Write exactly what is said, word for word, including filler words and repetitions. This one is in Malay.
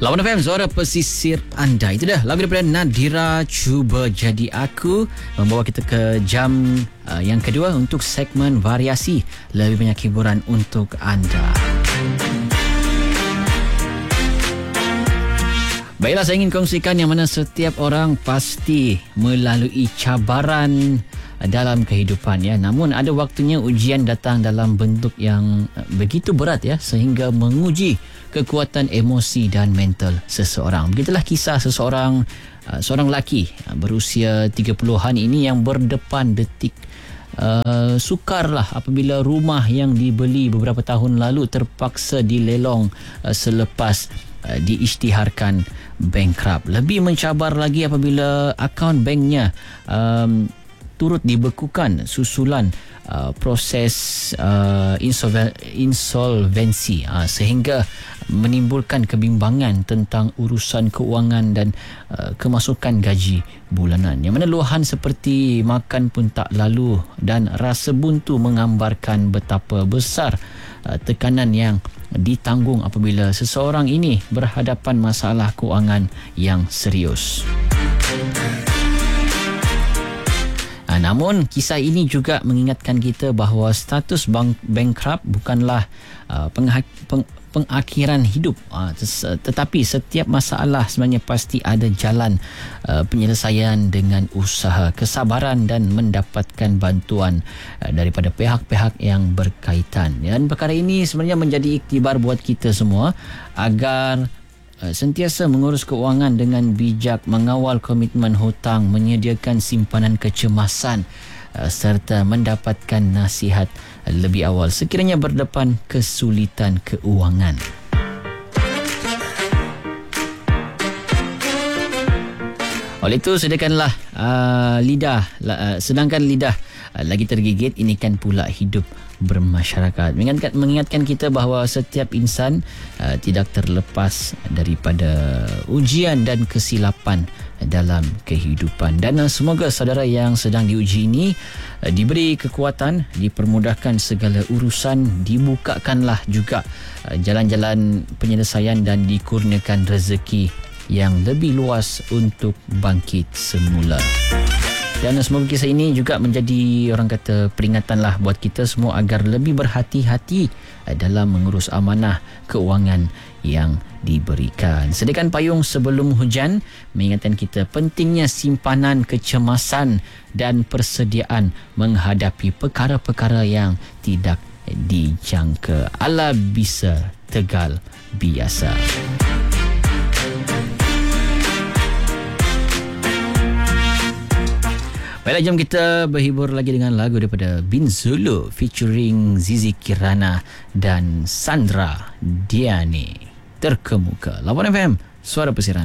Lawan F M, suara pesisir anda. Itu dah lagu daripada Nadira, Cuba Jadi Aku, membawa kita ke jam uh, yang kedua untuk segmen variasi. Lebih banyak hiburan untuk anda. Baiklah, saya ingin kongsikan yang mana setiap orang pasti melalui cabaran dalam kehidupan, ya. Namun ada waktunya ujian datang dalam bentuk yang begitu berat, ya, sehingga menguji kekuatan emosi dan mental seseorang. Begitulah kisah seseorang seorang lelaki berusia tiga puluhan ini yang berdepan detik Uh, sukarlah apabila rumah yang dibeli beberapa tahun lalu terpaksa dilelong uh, selepas uh, diisytiharkan bankrupt. Lebih mencabar lagi apabila akaun banknya um, turut dibekukan susulan uh, proses uh, insolven- insolvensi uh, sehingga menimbulkan kebimbangan tentang urusan keuangan dan uh, kemasukan gaji bulanan. Yang mana luahan seperti makan pun tak lalu dan rasa buntu menggambarkan betapa besar uh, tekanan yang ditanggung apabila seseorang ini berhadapan masalah keuangan yang serius. Uh, namun kisah ini juga mengingatkan kita bahawa status bank bankrupt bukanlah uh, pengha- peng- pengakhiran hidup, uh, tetapi setiap masalah sebenarnya pasti ada jalan uh, penyelesaian dengan usaha, kesabaran dan mendapatkan bantuan uh, daripada pihak-pihak yang berkaitan. Dan perkara ini sebenarnya menjadi iktibar buat kita semua agar uh, sentiasa mengurus keuangan dengan bijak, mengawal komitmen hutang, menyediakan simpanan kecemasan uh, serta mendapatkan nasihat lebih awal sekiranya berdepan kesulitan keuangan. Oleh itu, sediakanlah uh, lidah, uh, sedangkan lidah uh, lagi tergigit, ini kan pula hidup bermasyarakat. Mengingatkan, mengingatkan kita bahawa setiap insan uh, tidak terlepas daripada ujian dan kesilapan dalam kehidupan. Dan uh, semoga saudara yang sedang diuji ini uh, diberi kekuatan, dipermudahkan segala urusan, dibukakanlah juga uh, jalan-jalan penyelesaian dan dikurniakan rezeki yang lebih luas untuk bangkit semula. Dan semoga kisah ini juga menjadi, orang kata, peringatanlah buat kita semua agar lebih berhati-hati dalam mengurus amanah keuangan yang diberikan. Sediakan payung sebelum hujan, mengingatkan kita pentingnya simpanan kecemasan dan persediaan menghadapi perkara-perkara yang tidak dijangka. Ala bisa tegal biasa. Baiklah, jom kita berhibur lagi dengan lagu daripada Bin Zulu featuring Zizi Kirana dan Sandra Diani. Terkemuka. Lawan F M, suara pesisir.